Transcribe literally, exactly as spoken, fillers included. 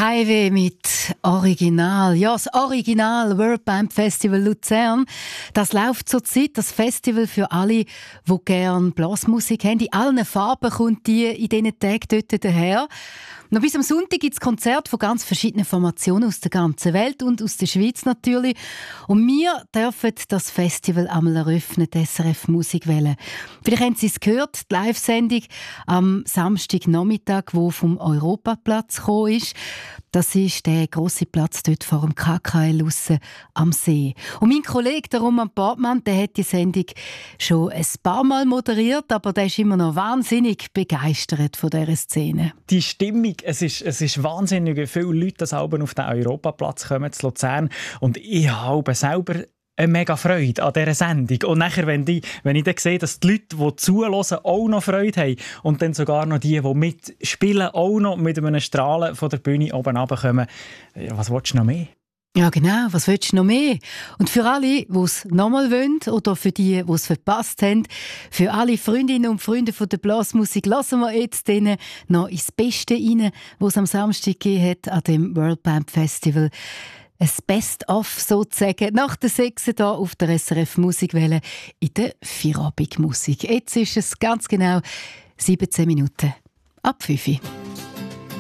Highway mit Original. Ja, das Original World Band Festival Luzern. Das läuft zurzeit, das Festival für alle, die gerne Blasmusik haben. In allen Farben kommt die in diesen Tagen dort daher. Noch bis am Sonntag gibt es Konzerte von ganz verschiedenen Formationen aus der ganzen Welt und aus der Schweiz natürlich. Und wir dürfen das Festival einmal eröffnen, die S R F Musikwelle. Vielleicht haben Sie es gehört, die Live-Sendung am Samstagnachmittag, die vom Europaplatz gekommen ist. Das ist der grosse Platz dort vor dem K K L aussen am See. Und mein Kollege, der Roman Portmann, der hat die Sendung schon ein paar Mal moderiert, aber der ist immer noch wahnsinnig begeistert von dieser Szene. Die Stimmung, es ist, es ist wahnsinnig, wie viele Leute das auf den Europaplatz kommen, zu Luzern. Und ich habe selber eine mega Freude an dieser Sendung. Und nachher, wenn, die, wenn ich dann sehe, dass die Leute, die zuhören, auch noch Freude haben und dann sogar noch die, die mitspielen, auch noch mit einem Strahlen von der Bühne oben runterkommen, was willst du noch mehr? Ja, genau. Was willst du noch mehr? Und für alle, die es nochmal wollen oder für die, die es verpasst haben, für alle Freundinnen und Freunde von der Blasmusik, lassen wir jetzt denen noch ins Beste rein, was es am Samstag gegeben hat an dem World Band Festival. Ein Best-of sozusagen nach der sechs hier auf der S R F Musikwelle in der Feierabendmusik. Jetzt ist es ganz genau siebzehn Minuten ab fünf Uhr.